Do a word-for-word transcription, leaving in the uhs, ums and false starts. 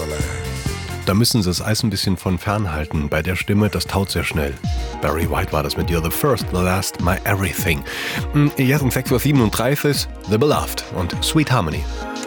Da müssen sie das Eis ein bisschen von fernhalten. Bei der Stimme, das taut sehr schnell. Barry White war das mit You're the First, the Last, My Everything. Jetzt um sechs Uhr siebenunddreißig, The Beloved und Sweet Harmony.